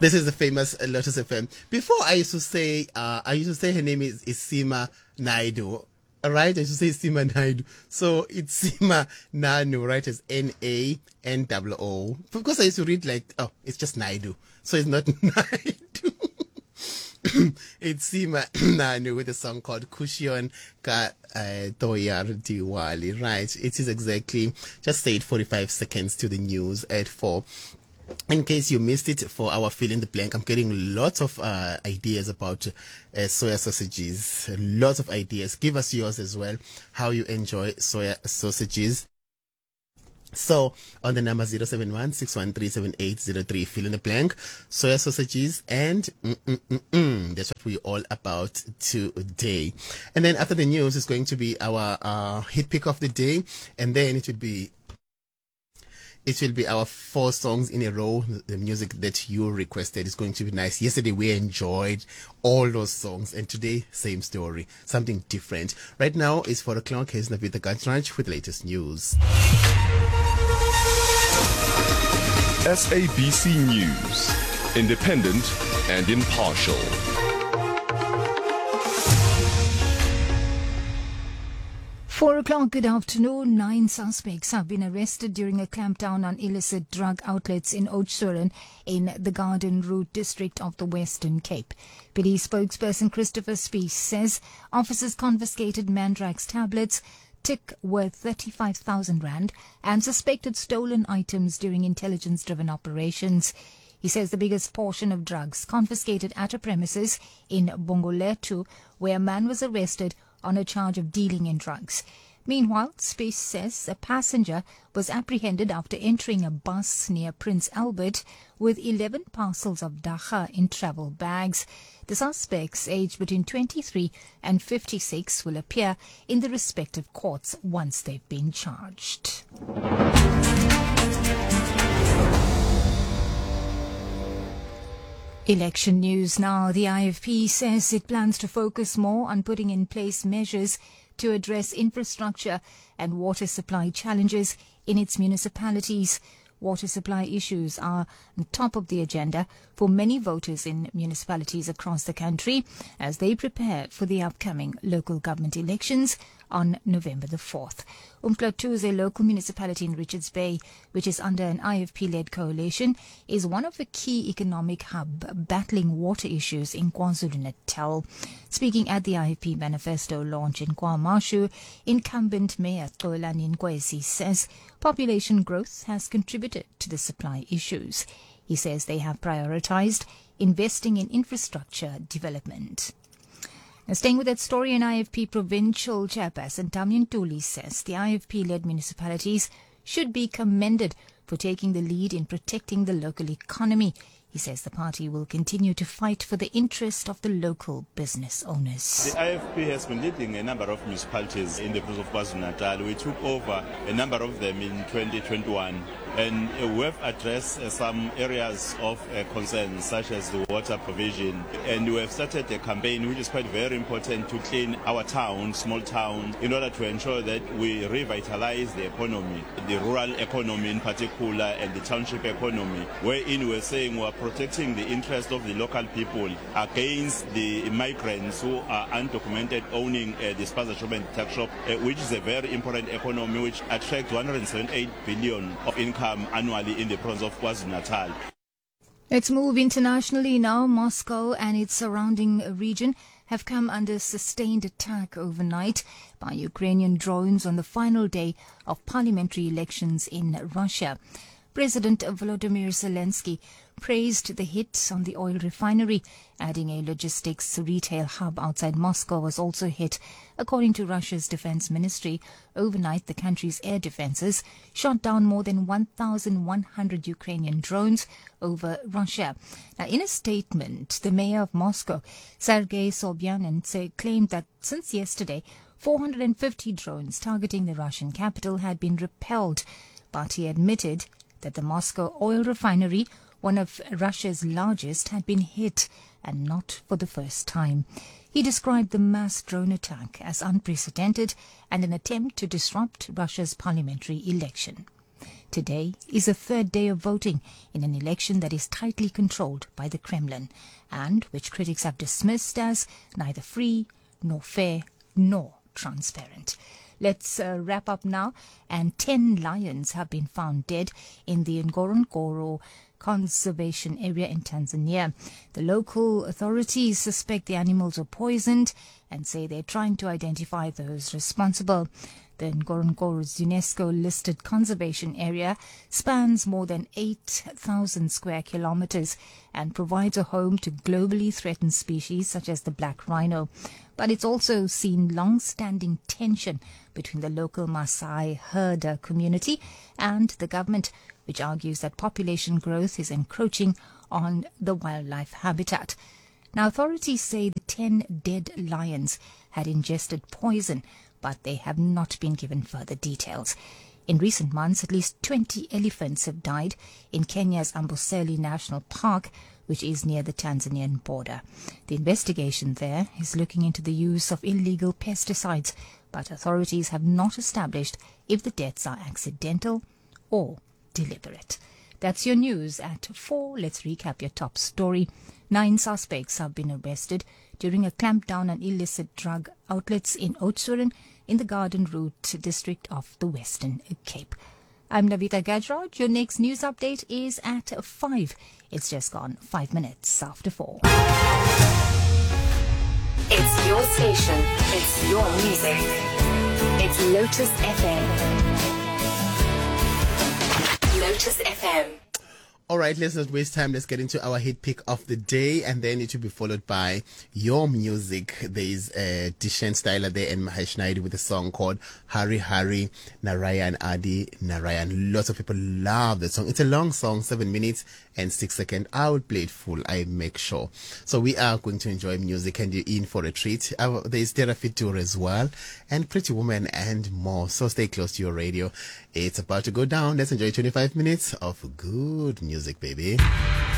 This is the famous Lotus FM. Before I used to say her name is Sima Naidu. Alright, I used to say Sima Naidu. So it's Sima Nanu, right? It's Nano. Because I used to read like, it's just Naidu. So it's not Naidu. It's Sima Nanu with a song called Kushion Ka Toyar Diwali, right? It is exactly just 8:45 seconds to the news at 4. In case you missed it, for our fill in the blank, I'm getting lots of ideas about soya sausages. Lots of ideas. Give us yours as well, how you enjoy soya sausages. So, on the number 071-613-7803, fill in the blank, soya sausages, and that's what we're all about today. And then after the news is going to be our hit pick of the day, and then it will be our 4 songs in a row. The music that you requested is going to be nice. Yesterday we enjoyed all those songs, and today same story, something different. Right now it's 4 o'clock. Here's Navita Gatraj with the latest news. SABC News, independent and impartial. 4 o'clock, good afternoon. 9 suspects have been arrested during a clampdown on illicit drug outlets in Oudtshoorn in the Garden Route district of the Western Cape. Police spokesperson Christopher Spies says officers confiscated Mandrax tablets, tick worth 35,000 rand, and suspected stolen items during intelligence-driven operations. He says the biggest portion of drugs confiscated at a premises in Bongoletu, where a man was arrested on a charge of dealing in drugs. Meanwhile, Space says a passenger was apprehended after entering a bus near Prince Albert with 11 parcels of dacha in travel bags. The suspects, aged between 23 and 56, will appear in the respective courts once they've been charged. Election news now. The IFP says it plans to focus more on putting in place measures to address infrastructure and water supply challenges in its municipalities. Water supply issues are on top of the agenda for many voters in municipalities across the country as they prepare for the upcoming local government elections on November the 4th. Umhlatuze, a local municipality in Richards Bay, which is under an IFP-led coalition, is one of the key economic hub battling water issues in KwaZulu-Natal. Speaking at the IFP manifesto launch in KwaMashu, incumbent Mayor Xolani Nkwesi says population growth has contributed to the supply issues. He says they have prioritized investing in infrastructure development. Now, staying with that story, an IFP provincial chairperson, Damian Tuli, says the IFP-led municipalities should be commended for taking the lead in protecting the local economy. He says the party will continue to fight for the interest of the local business owners. The IFP has been leading a number of municipalities in the province of KwaZulu-Natal. We took over a number of them in 2021. And we have addressed some areas of concern, such as the water provision. And we have started a campaign which is quite very important to clean our towns, small towns, in order to ensure that we revitalize the economy, the rural economy in particular, and the township economy, wherein we're saying we're protecting the interest of the local people against the migrants who are undocumented owning the spaza shop and tuck shop, which is a very important economy which attracts 178 billion of income annually in the province of KwaZulu-Natal. Let's move internationally now. Moscow and its surrounding region have come under sustained attack overnight by Ukrainian drones on the final day of parliamentary elections in Russia. President Volodymyr Zelensky praised the hit on the oil refinery, adding a logistics retail hub outside Moscow was also hit. According to Russia's defense ministry, overnight the country's air defenses shot down more than 1,100 Ukrainian drones over Russia. Now, in a statement, the mayor of Moscow, Sergei Sobyanin, claimed that since yesterday, 450 drones targeting the Russian capital had been repelled, but he admitted that the Moscow oil refinery, one of Russia's largest, had been hit, and not for the first time. He described the mass drone attack as unprecedented and an attempt to disrupt Russia's parliamentary election. Today is the third day of voting in an election that is tightly controlled by the Kremlin and which critics have dismissed as neither free, nor fair, nor transparent. Let's wrap up now. And 10 lions have been found dead in the Ngorongoro conservation area in Tanzania. The local authorities suspect the animals were poisoned and say they're trying to identify those responsible. The Ngorongoro's UNESCO-listed conservation area spans more than 8,000 square kilometers and provides a home to globally threatened species such as the black rhino. But it's also seen long-standing tension between the local Maasai herder community and the government, which argues that population growth is encroaching on the wildlife habitat. Now, authorities say the 10 dead lions had ingested poison, but they have not been given further details. In recent months, at least 20 elephants have died in Kenya's Amboseli National Park, which is near the Tanzanian border. The investigation there is looking into the use of illegal pesticides, but authorities have not established if the deaths are accidental or deliberate. That's your news at 4. Let's recap your top story. 9 suspects have been arrested during a clampdown on illicit drug outlets in Oudtshoorn in the Garden Route district of the Western Cape. I'm Navita Gajraj. Your next news update is at 5. It's just gone 5 minutes after 4. It's your station. It's your music. It's Lotus FM. Lotus FM. All right, let's not waste time. Let's get into our hit pick of the day, and then it will be followed by your music. There is Dishan Styler there and Mahesh Naidu with a song called Hari Hari, Narayan Adi Narayan. Lots of people love that song. It's a long song, 7 minutes and 6 seconds. I will play it full, I make sure. So we are going to enjoy music, and you're in for a treat. There is Therapy Tour as well, and Pretty Woman and more. So stay close to your radio. It's about to go down. Let's enjoy 25 minutes of good music, baby.